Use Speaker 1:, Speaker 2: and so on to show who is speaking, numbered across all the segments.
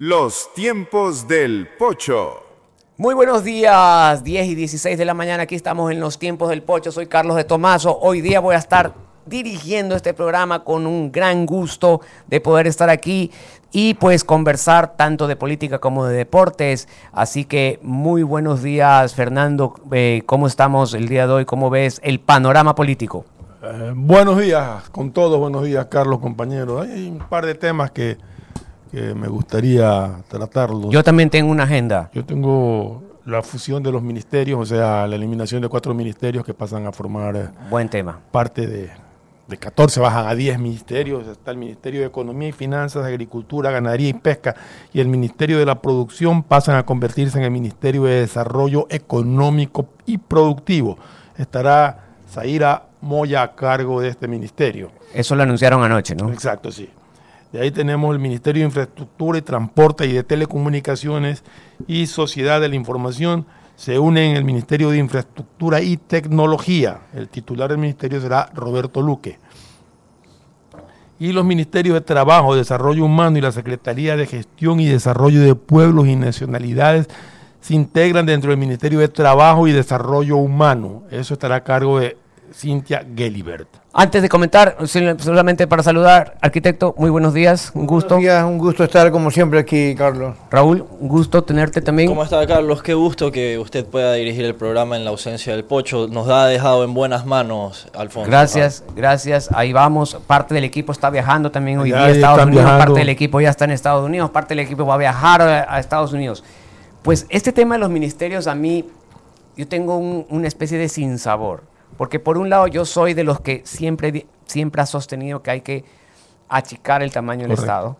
Speaker 1: Los tiempos del Pocho.
Speaker 2: Muy buenos días, 10 y 16 de la mañana, aquí estamos en los tiempos del Pocho, soy Carlos de Tomaso, hoy día voy a estar dirigiendo este programa con un gran gusto de poder estar aquí y pues conversar tanto de política como de deportes, así que muy buenos días Fernando, ¿cómo estamos el día de hoy? ¿Cómo ves el panorama político?
Speaker 3: Buenos días con todos, buenos días Carlos, compañeros, hay un par de temas que me gustaría tratarlos.
Speaker 2: Yo también tengo una agenda.
Speaker 3: Yo tengo la fusión de los ministerios, o sea, la eliminación de 4 ministerios que pasan a formar
Speaker 2: buen tema.
Speaker 3: Parte de 14, bajan a 10 ministerios. Está el Ministerio de Economía y Finanzas, Agricultura, Ganadería y Pesca, y el Ministerio de la Producción pasan a convertirse en el Ministerio de Desarrollo Económico y Productivo. Estará Zaira Moya a cargo de este ministerio.
Speaker 2: Eso lo anunciaron anoche, ¿no?
Speaker 3: Exacto, sí. De ahí tenemos el Ministerio de Infraestructura y Transporte y de Telecomunicaciones y Sociedad de la Información. Se unen el Ministerio de Infraestructura y Tecnología. El titular del ministerio será Roberto Luque. Y los Ministerios de Trabajo, Desarrollo Humano y la Secretaría de Gestión y Desarrollo de Pueblos y Nacionalidades se integran dentro del Ministerio de Trabajo y Desarrollo Humano. Eso estará a cargo de Cintia Gelibert.
Speaker 2: Antes de comentar, solamente para saludar, arquitecto, muy buenos días, un gusto.
Speaker 4: Buenos días, un gusto estar como siempre aquí, Carlos.
Speaker 2: Raúl, un gusto tenerte también.
Speaker 5: ¿Cómo está, Carlos? Qué gusto que usted pueda dirigir el programa en la ausencia del Pocho. Nos ha dejado en buenas manos, Alfonso.
Speaker 2: Gracias, gracias. Ahí vamos. Parte del equipo está viajando también hoy día a Estados Unidos. Parte del equipo ya está en Estados Unidos. Parte del equipo va a viajar a Estados Unidos. Pues este tema de los ministerios, a mí, yo tengo una especie de sinsabor. Porque por un lado yo soy de los que siempre ha sostenido que hay que achicar el tamaño del Estado,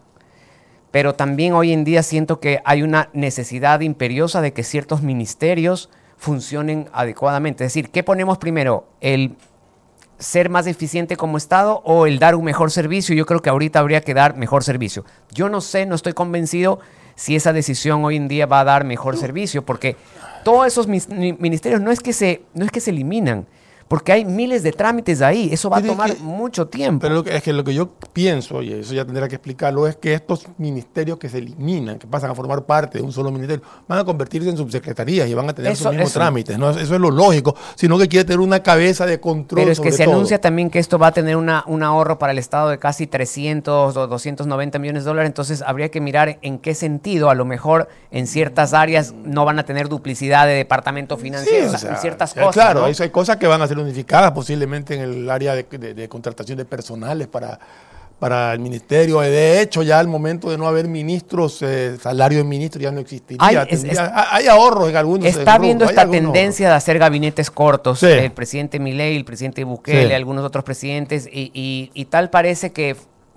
Speaker 2: pero también hoy en día siento que hay una necesidad imperiosa de que ciertos ministerios funcionen adecuadamente. Es decir, ¿qué ponemos primero? ¿El ser más eficiente como Estado o el dar un mejor servicio? Yo creo que ahorita habría que dar mejor servicio. Yo no sé, no estoy convencido si esa decisión hoy en día va a dar mejor servicio, porque todos esos ministerios no es que se eliminan, porque hay miles de trámites ahí, eso va a tomar mucho tiempo.
Speaker 3: Pero es que lo que yo pienso, y eso ya tendrá que explicarlo, es que estos ministerios que se eliminan, que pasan a formar parte de un solo ministerio, van a convertirse en subsecretarías y van a tener sus mismos trámites. ¿No? Eso es lo lógico, sino que quiere tener una cabeza de control.
Speaker 2: Pero es que se
Speaker 3: todo.
Speaker 2: Anuncia también que esto va a tener un ahorro para el Estado de casi 300 o 290 millones de dólares, entonces habría que mirar en qué sentido, a lo mejor en ciertas áreas no van a tener duplicidad de departamento financiero, sí, o sea, en ciertas cosas.
Speaker 3: Claro,
Speaker 2: ¿no?
Speaker 3: hay cosas que van a ser unificadas posiblemente en el área de contratación de personales para el ministerio. De hecho, ya al momento de no haber ministros, salario de ministro ya no existiría. Hay ahorros en algunos.
Speaker 2: Está viendo esta tendencia de hacer gabinetes cortos.
Speaker 3: Sí.
Speaker 2: El presidente Milei, el presidente Bukele, sí, algunos otros presidentes, y tal parece que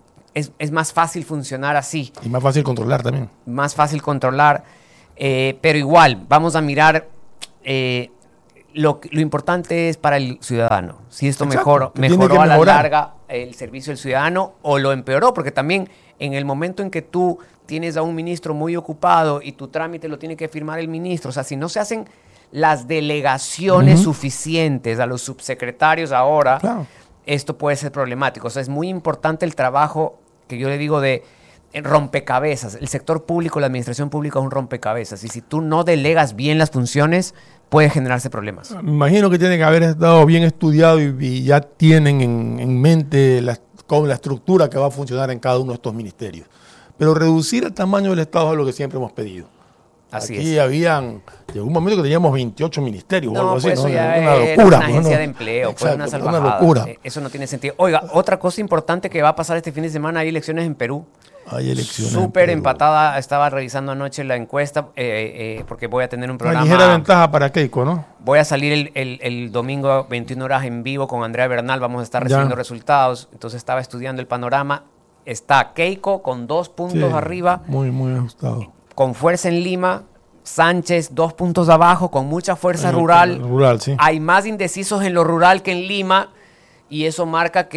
Speaker 2: es más fácil funcionar así.
Speaker 3: Y más fácil controlar también.
Speaker 2: Más fácil controlar, pero igual, vamos a mirar... Lo importante es para el ciudadano, si esto mejoró a la larga el servicio del ciudadano o lo empeoró, porque también en el momento en que tú tienes a un ministro muy ocupado y tu trámite lo tiene que firmar el ministro, o sea, si no se hacen las delegaciones suficientes a los subsecretarios ahora, claro, esto puede ser problemático. O sea, es muy importante el trabajo que yo le digo de rompecabezas. El sector público, la administración pública es un rompecabezas, y si tú no delegas bien las funciones, puede generarse problemas.
Speaker 3: Me imagino que tiene que haber estado bien estudiado y ya tienen en mente la estructura que va a funcionar en cada uno de estos ministerios. Pero reducir el tamaño del Estado es lo que siempre hemos pedido.
Speaker 2: Así
Speaker 3: Aquí
Speaker 2: es.
Speaker 3: Llegó un momento que teníamos 28 ministerios o algo así.
Speaker 2: Pues eso ya
Speaker 3: una
Speaker 2: era
Speaker 3: locura.
Speaker 2: Una agencia de empleo,
Speaker 3: exacto,
Speaker 2: pues una salvajada.
Speaker 3: Una locura.
Speaker 2: Eso no tiene sentido. Oiga, otra cosa importante que va a pasar este fin de semana, hay elecciones en Perú.
Speaker 3: Hay elecciones.
Speaker 2: Súper empatada, estaba revisando anoche la encuesta, porque voy a tener un programa.
Speaker 3: Una ligera ventaja para Keiko, ¿no?
Speaker 2: Voy a salir el domingo 21 horas en vivo con Andrea Bernal, vamos a estar recibiendo resultados, entonces estaba estudiando el panorama. Está Keiko con 2 puntos arriba.
Speaker 3: Muy, muy ajustado.
Speaker 2: Con fuerza en Lima. Sánchez 2 puntos abajo, con mucha fuerza rural.
Speaker 3: Rural, sí.
Speaker 2: Hay más indecisos en lo rural que en Lima, y eso marca que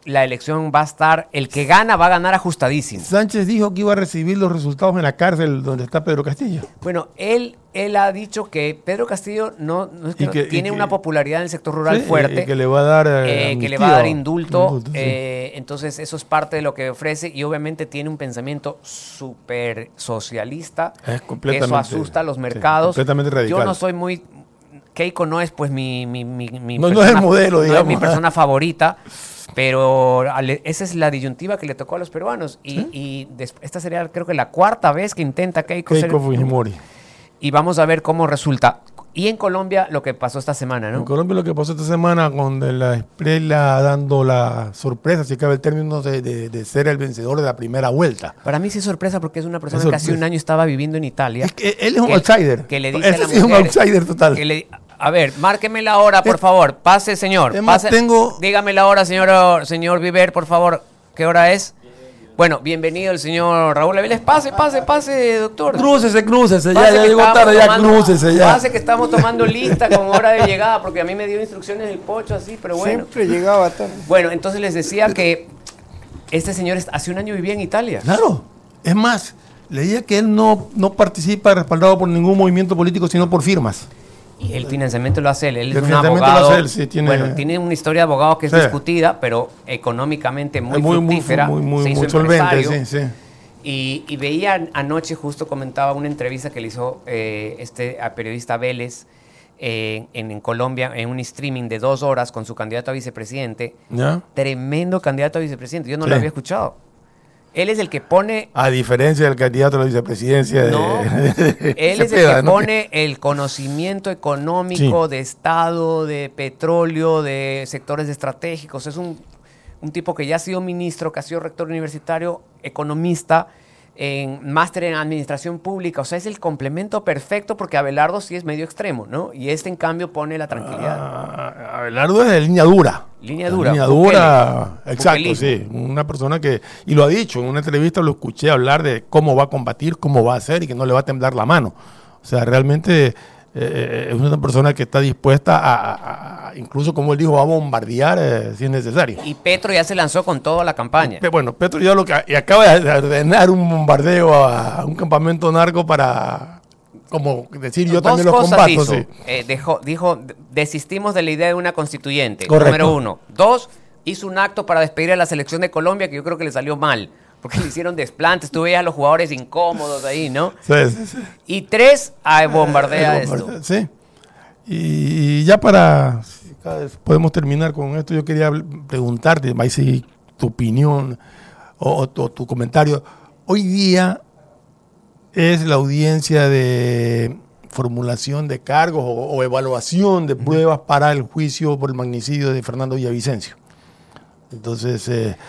Speaker 2: la elección va a estar, el que gana va a ganar ajustadísimo.
Speaker 3: Sánchez dijo que iba a recibir los resultados en la cárcel donde está Pedro Castillo.
Speaker 2: Bueno, él ha dicho que Pedro Castillo no es que tiene una popularidad en el sector rural fuerte.
Speaker 3: Y que le va a dar
Speaker 2: que le va a dar indulto.
Speaker 3: Sí.
Speaker 2: Entonces eso es parte de lo que ofrece y obviamente tiene un pensamiento súper socialista. Que eso asusta a los mercados.
Speaker 3: Completamente radical.
Speaker 2: Yo no soy muy... Keiko no es pues mi
Speaker 3: no es el modelo, digamos.
Speaker 2: No es mi persona favorita, pero esa es la disyuntiva que le tocó a los peruanos. Y esta sería creo que la cuarta vez que intenta Keiko
Speaker 3: Fujimori.
Speaker 2: Y vamos a ver cómo resulta. Y en Colombia lo que pasó esta semana, ¿no?
Speaker 3: En Colombia lo que pasó esta semana con la Esprella dando la sorpresa, si cabe el término, de ser el vencedor de la primera vuelta.
Speaker 2: Para mí sí es sorpresa porque es una persona que hace un año estaba viviendo en Italia.
Speaker 3: Es que él es un outsider.
Speaker 2: Que le dice a la mujer,
Speaker 3: es un outsider total.
Speaker 2: A ver, márqueme la hora, por favor. Pase, señor. Dígame la hora, señor Viver, por favor. ¿Qué hora es? Bueno, bienvenido el señor Raúl Avilés. Pase, doctor.
Speaker 3: Crúcese, ya llegó tarde, ya crúcese ya.
Speaker 2: Pase que estamos tomando lista con hora de llegada, porque a mí me dio instrucciones el Pocho así, pero bueno.
Speaker 4: Siempre llegaba tarde.
Speaker 2: Bueno, entonces les decía que este señor hace un año vivía en Italia.
Speaker 3: Claro, es más, leía que él no participa respaldado por ningún movimiento político, sino por firmas.
Speaker 2: Y el financiamiento lo hace él es un abogado. Tiene una historia de abogado que es discutida, pero económicamente muy fructífera.
Speaker 3: Muy solvente, sí.
Speaker 2: Y veía anoche, justo comentaba una entrevista que le hizo a periodista Vélez en Colombia, en un streaming de 2 horas con su candidato a vicepresidente.
Speaker 3: ¿Ya?
Speaker 2: Tremendo candidato a vicepresidente. Yo no lo había escuchado. Él es el que pone...
Speaker 3: A diferencia del candidato a la vicepresidencia.
Speaker 2: Él es el que pone el conocimiento económico de Estado, de petróleo, de sectores estratégicos. Es un tipo que ya ha sido ministro, que ha sido rector universitario, economista, máster en administración pública. O sea, es el complemento perfecto porque Abelardo sí es medio extremo, ¿no? Y en cambio pone la tranquilidad.
Speaker 3: Abelardo es de línea dura.
Speaker 2: Línea dura,
Speaker 3: exacto, Bukelismo. Sí. Una persona que, y lo ha dicho, en una entrevista lo escuché hablar de cómo va a combatir, cómo va a hacer y que no le va a temblar la mano. O sea, realmente es una persona que está dispuesta a incluso como él dijo, a bombardear si es necesario.
Speaker 2: Y Petro ya se lanzó con toda la campaña.
Speaker 3: Bueno, Petro ya acaba de ordenar un bombardeo a un campamento narco para... como decir, yo también lo combato. Sí.
Speaker 2: Dijo, desistimos de la idea de una constituyente.
Speaker 3: Correcto.
Speaker 2: Número 1. 2, hizo un acto para despedir a la selección de Colombia que yo creo que le salió mal, porque le hicieron desplantes. Tú veías a los jugadores incómodos ahí, ¿no?
Speaker 3: Sí.
Speaker 2: Y 3, bombardea esto.
Speaker 3: Sí. Y ya podemos terminar con esto. Yo quería preguntarte, Maisy, tu opinión o tu comentario. Hoy día es la audiencia de formulación de cargos o evaluación de pruebas para el juicio por el magnicidio de Fernando Villavicencio. Entonces,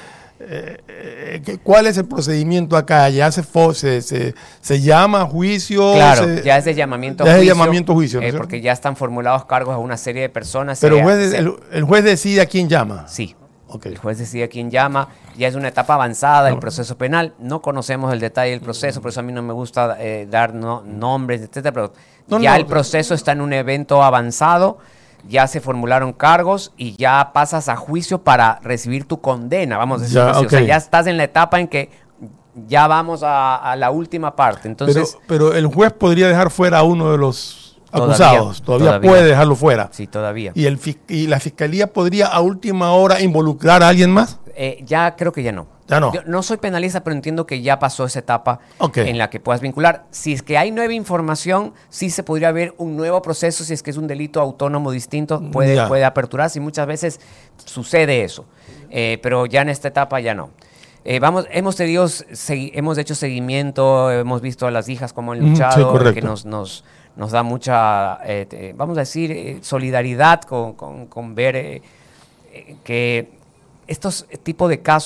Speaker 3: ¿cuál es el procedimiento acá? ¿Ya se llama a juicio?
Speaker 2: Claro, ya es de llamamiento a juicio.
Speaker 3: Ya es de llamamiento a juicio, ¿no?
Speaker 2: Porque ya están formulados cargos a una serie de personas.
Speaker 3: Pero el juez decide a quién llama.
Speaker 2: Sí.
Speaker 3: Okay.
Speaker 2: El juez decide a quién llama, ya es una etapa avanzada del proceso penal, no conocemos el detalle del proceso, por eso a mí no me gusta dar nombres, etcétera, pero el proceso está en un evento avanzado, ya se formularon cargos y ya pasas a juicio para recibir tu condena, vamos a decir así. O sea, ya estás en la etapa en que ya vamos a la última parte. Entonces,
Speaker 3: pero el juez podría dejar fuera a uno de los acusados, todavía puede dejarlo fuera.
Speaker 2: Sí, todavía.
Speaker 3: ¿Y la fiscalía podría a última hora involucrar a alguien más?
Speaker 2: Ya creo que ya no.
Speaker 3: Ya no.
Speaker 2: Yo no soy penalista, pero entiendo que ya pasó esa etapa en la que puedas vincular. Si es que hay nueva información, sí se podría ver un nuevo proceso, si es que es un delito autónomo distinto, puede aperturarse y muchas veces sucede eso. Pero ya en esta etapa ya no. Hemos hecho seguimiento, hemos visto a las hijas cómo han luchado, que nos da mucha, vamos a decir, solidaridad con ver que estos tipos de casos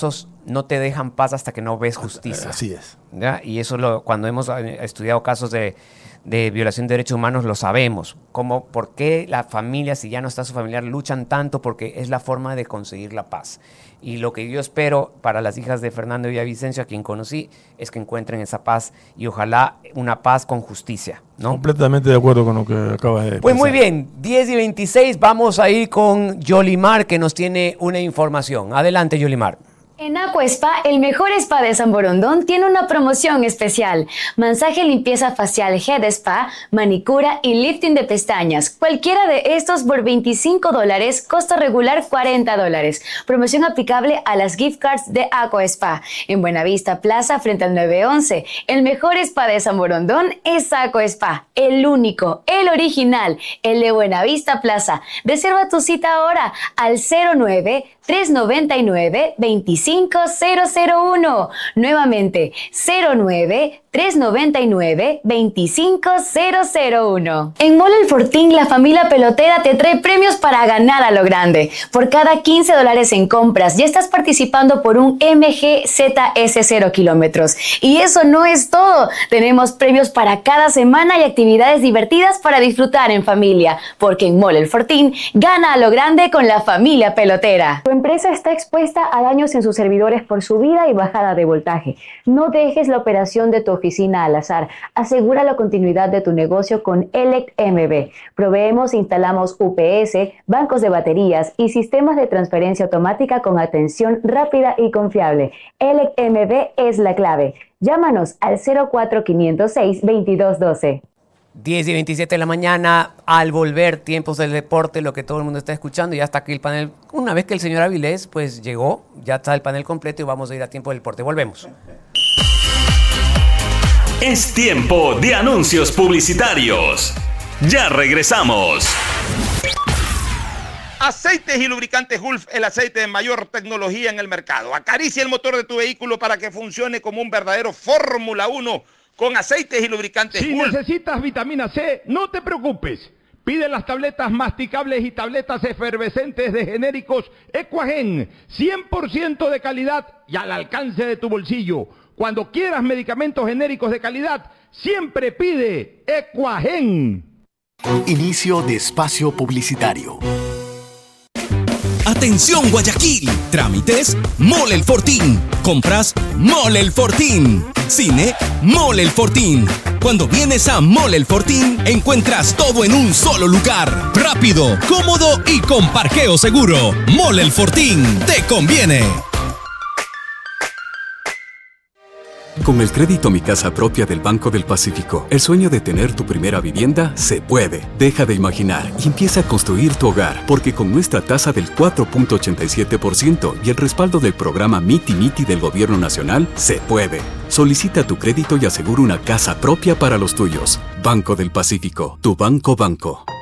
Speaker 2: no te dejan paz hasta que no ves justicia.
Speaker 3: Así es.
Speaker 2: ¿Ya? Y eso cuando hemos estudiado casos de violación de derechos humanos lo sabemos. ¿Por qué la familia, si ya no está su familiar, luchan tanto? Porque es la forma de conseguir la paz. Y lo que yo espero para las hijas de Fernando Villavicencio, a quien conocí, es que encuentren esa paz y ojalá una paz con justicia, ¿no?
Speaker 3: Completamente de acuerdo con lo que acabas de
Speaker 2: Pues
Speaker 3: pensar.
Speaker 2: muy bien, 10:26, vamos a ir con Yolimar, que nos tiene una información. Adelante, Yolimar.
Speaker 6: En Aqua Spa, el mejor spa de San Borondón, tiene una promoción especial. Masaje, limpieza facial, head spa, manicura y lifting de pestañas. Cualquiera de estos por $25, costo regular $40. Promoción aplicable a las gift cards de Aqua Spa. En Buenavista Plaza, frente al 911. El mejor spa de San Borondón es Aqua Spa. El único, el original, el de Buenavista Plaza. Reserva tu cita ahora al 09-399-25001. Nuevamente, 09-399-25001. En Mall El Fortín, la familia pelotera te trae premios para ganar a lo grande. Por cada $15 en compras, ya estás participando por un MG ZS 0 kilómetros. Y eso no es todo. Tenemos premios para cada semana y actividades divertidas para disfrutar en familia. Porque en Mall El Fortín, gana a lo grande con la familia pelotera. Tu empresa está expuesta a daños en sus servidores por subida y bajada de voltaje. No dejes la operación de tu oficina al azar. Asegura la continuidad de tu negocio con Elect MB. Proveemos e instalamos UPS, bancos de baterías y sistemas de transferencia automática con atención rápida y confiable. Elect MB es la clave. Llámanos al 04-506-2212.
Speaker 2: 10:27 de la mañana, al volver, tiempos del deporte, lo que todo el mundo está escuchando. Ya está aquí el panel. Una vez que el señor Avilés pues llegó, ya está el panel completo y vamos a ir a tiempo del deporte. Volvemos.
Speaker 7: Es tiempo de anuncios publicitarios. Ya regresamos.
Speaker 8: Aceites y lubricantes Gulf, el aceite de mayor tecnología en el mercado. Acaricia el motor de tu vehículo para que funcione como un verdadero Fórmula 1 con aceites y lubricantes
Speaker 9: Si
Speaker 8: Gulf.
Speaker 9: necesitas vitamina C, no te preocupes. Pide las tabletas masticables y tabletas efervescentes de genéricos Equagen, 100% de calidad y al alcance de tu bolsillo. Cuando quieras medicamentos genéricos de calidad, siempre pide Equagen.
Speaker 10: Inicio de espacio publicitario.
Speaker 11: Atención Guayaquil, trámites Mall El Fortín, compras Mall El Fortín, cine Mall El Fortín. Cuando vienes a Mall El Fortín encuentras todo en un solo lugar, rápido, cómodo y con parqueo seguro. Mall El Fortín, te conviene.
Speaker 12: Con el crédito Mi Casa Propia del Banco del Pacífico, el sueño de tener tu primera vivienda se puede. Deja de imaginar y empieza a construir tu hogar, porque con nuestra tasa del 4.87% y el respaldo del programa Miti Miti del Gobierno Nacional, se puede. Solicita tu crédito y asegura una casa propia para los tuyos. Banco del Pacífico, tu banco.